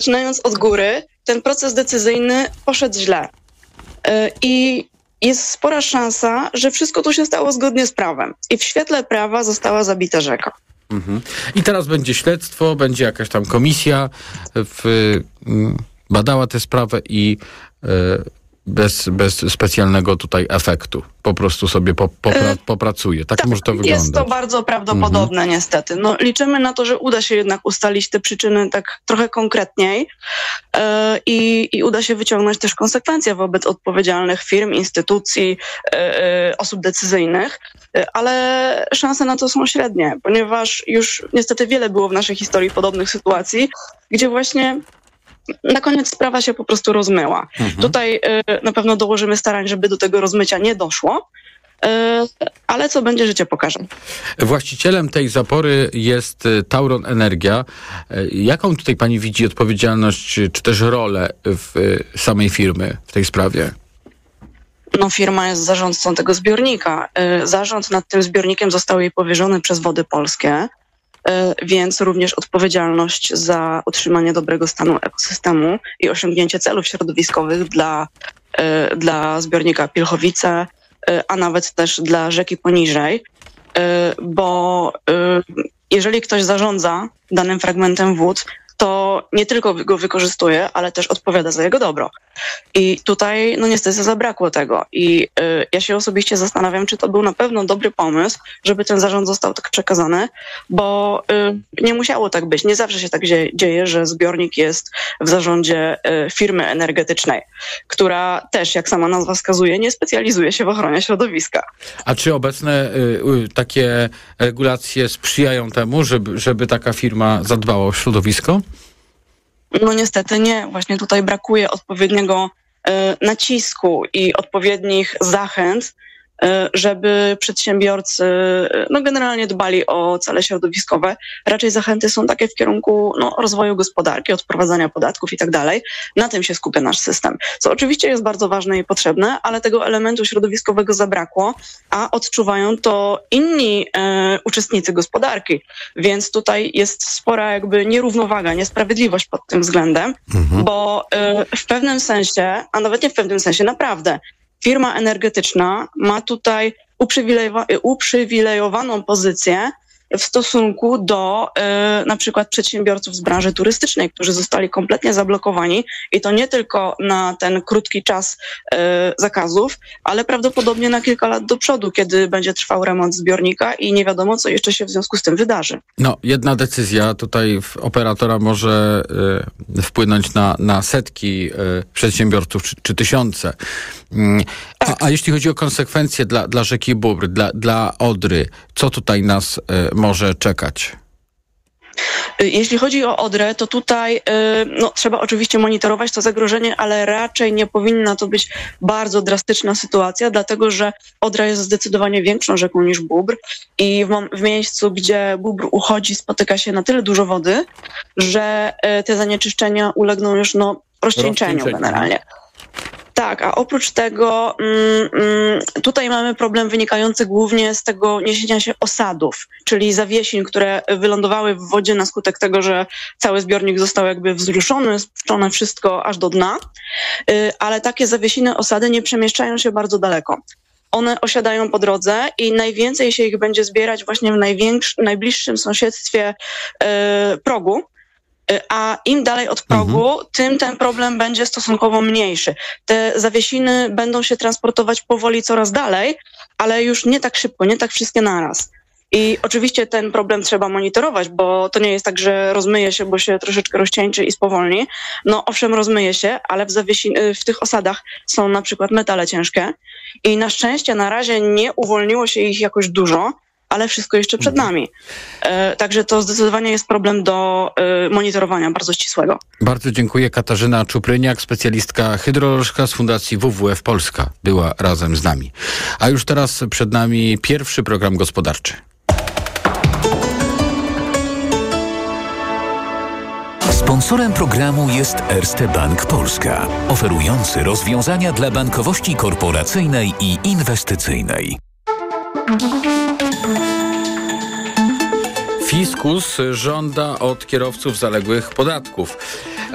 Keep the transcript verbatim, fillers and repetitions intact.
zaczynając od góry, ten proces decyzyjny poszedł źle. I jest spora szansa, że wszystko tu się stało zgodnie z prawem. I w świetle prawa została zabita rzeka. Mhm. I teraz będzie śledztwo, będzie jakaś tam komisja w, m, badała tę sprawę i y, bez, bez specjalnego tutaj efektu. Po prostu sobie po, popra- popracuje. Tak, tak może to wyglądać. Jest to bardzo prawdopodobne, mhm. niestety. No, liczymy na to, że uda się jednak ustalić te przyczyny tak trochę konkretniej yy, i, i uda się wyciągnąć też konsekwencje wobec odpowiedzialnych firm, instytucji, yy, osób decyzyjnych, yy, ale szanse na to są średnie, ponieważ już niestety wiele było w naszej historii podobnych sytuacji, gdzie właśnie na koniec sprawa się po prostu rozmyła. Mhm. Tutaj y, na pewno dołożymy starań, żeby do tego rozmycia nie doszło, y, ale co będzie, życie pokaże. Właścicielem tej zapory jest Tauron Energia. Jaką tutaj pani widzi odpowiedzialność, czy też rolę w samej firmy w tej sprawie? No, firma jest zarządcą tego zbiornika. Y, zarząd nad tym zbiornikiem został jej powierzony przez Wody Polskie, więc również odpowiedzialność za utrzymanie dobrego stanu ekosystemu i osiągnięcie celów środowiskowych dla, dla zbiornika Pilchowice, a nawet też dla rzeki poniżej, bo jeżeli ktoś zarządza danym fragmentem wód, to nie tylko go wykorzystuje, ale też odpowiada za jego dobro. I tutaj no niestety zabrakło tego. I y, ja się osobiście zastanawiam, czy to był na pewno dobry pomysł, żeby ten zarząd został tak przekazany, bo y, nie musiało tak być. Nie zawsze się tak dzie- dzieje, że zbiornik jest w zarządzie y, firmy energetycznej, która też, jak sama nazwa wskazuje, nie specjalizuje się w ochronie środowiska. A czy obecne y, y, takie regulacje sprzyjają temu, żeby, żeby taka firma zadbała o środowisko? No niestety nie. Właśnie tutaj brakuje odpowiedniego y, nacisku i odpowiednich zachęt, y, żeby przedsiębiorcy y, no generalnie dbali o cele środowiskowe. Raczej zachęty są takie w kierunku no, rozwoju gospodarki, odprowadzania podatków i tak dalej. Na tym się skupia nasz system. Co oczywiście jest bardzo ważne i potrzebne, ale tego elementu środowiskowego zabrakło, a odczuwają to inni y, uczestnicy gospodarki. Więc tutaj jest spora jakby nierównowaga, niesprawiedliwość pod tym względem, mhm. bo y, w pewnym sensie, a nawet nie w pewnym sensie, naprawdę, firma energetyczna ma tutaj uprzywilejowa- uprzywilejowaną pozycję w stosunku do y, na przykład przedsiębiorców z branży turystycznej, którzy zostali kompletnie zablokowani i to nie tylko na ten krótki czas y, zakazów, ale prawdopodobnie na kilka lat do przodu, kiedy będzie trwał remont zbiornika i nie wiadomo, co jeszcze się w związku z tym wydarzy. No, jedna decyzja tutaj operatora może y, wpłynąć na, na setki y, przedsiębiorców, czy, czy tysiące. Y, a, a jeśli chodzi o konsekwencje dla, dla rzeki Bóbr, dla, dla Odry, co tutaj nas y, może czekać? Jeśli chodzi o Odrę, to tutaj no, trzeba oczywiście monitorować to zagrożenie, ale raczej nie powinna to być bardzo drastyczna sytuacja, dlatego że Odra jest zdecydowanie większą rzeką niż Bóbr i w, w miejscu, gdzie Bóbr uchodzi, spotyka się na tyle dużo wody, że te zanieczyszczenia ulegną już no, rozcieńczeniu generalnie. Tak, a oprócz tego mm, mm, tutaj mamy problem wynikający głównie z tego niesienia się osadów, czyli zawiesin, które wylądowały w wodzie na skutek tego, że cały zbiornik został jakby wzruszony, spuszczone wszystko aż do dna, y, ale takie zawiesiny, osady nie przemieszczają się bardzo daleko. One osiadają po drodze i najwięcej się ich będzie zbierać właśnie w największym, najbliższym sąsiedztwie y, progu. A im dalej od progu, mhm. tym ten problem będzie stosunkowo mniejszy. Te zawiesiny będą się transportować powoli coraz dalej, ale już nie tak szybko, nie tak wszystkie naraz. I oczywiście ten problem trzeba monitorować, bo to nie jest tak, że rozmyje się, bo się troszeczkę rozcieńczy i spowolni. No owszem, rozmyje się, ale w, zawiesin- w tych osadach są na przykład metale ciężkie i na szczęście na razie nie uwolniło się ich jakoś dużo, ale wszystko jeszcze przed nami. E, także to zdecydowanie jest problem do e, monitorowania bardzo ścisłego. Bardzo dziękuję. Katarzyna Czupryniak, specjalistka hydrolożka z Fundacji W W F Polska, była razem z nami. A już teraz przed nami pierwszy program gospodarczy. Sponsorem programu jest Erste Bank Polska, oferujący rozwiązania dla bankowości korporacyjnej i inwestycyjnej. Fiskus żąda od kierowców zaległych podatków.